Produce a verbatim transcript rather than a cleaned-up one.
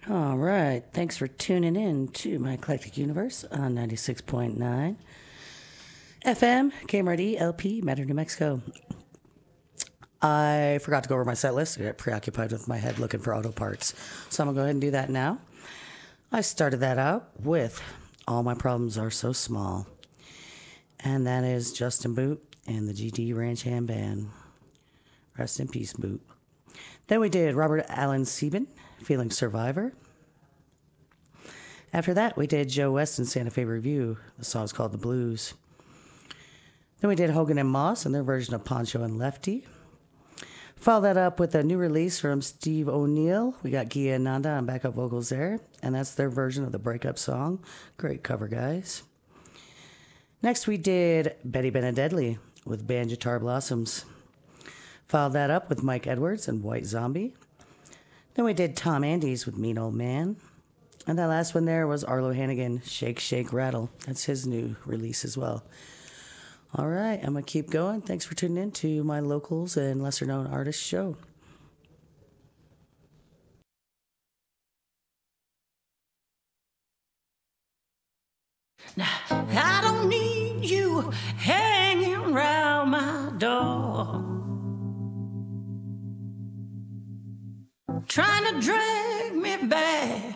All right. Thanks for tuning in to my eclectic universe on ninety-six point nine F M, K M R D, L P, Metro, New Mexico. I forgot to go over my set list. I got preoccupied with my head looking for auto parts. So I'm going to go ahead and do that now. I started that out with All My Problems Are So Small. And that is Justin Boot and the G D Ranch Hand Band. Rest in peace, Boot. Then we did Robert Allen Sieben, Feeling Survivor. After that, we did Joe West and Santa Fe Review. The song's called The Blues. Then we did Hogan and Moss and their version of Poncho and Lefty. Follow that up with a new release from Steve O'Neill. We got Gia Ananda on backup vocals there, and that's their version of the breakup song. Great cover, guys. Next, we did Betty Benededley with Banjitar Blossoms. Followed that up with Mike Edwards and White Zombie. Then we did Tom Andes with Mean Old Man. And that last one there was Arlo Hannigan, Shake, Shake, Rattle. That's his new release as well. All right, I'm going to keep going. Thanks for tuning in to my locals and lesser-known artists show. Now, I don't need you hanging around my door, trying to drag me back